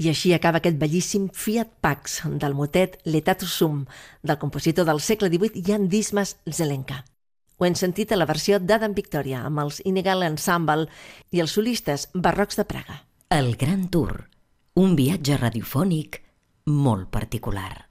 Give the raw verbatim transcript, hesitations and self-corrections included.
I així acaba aquest bellíssim Fiat Pax del motet L'Etatus Sum del compositor del segle divuit Jan Dismas Zelenka. Ho hem sentit a la versió d'Adam Victoria amb els Inegal Ensemble i els solistes barrocs de Praga. El Gran Tour, un viatge radiofònic molt particular.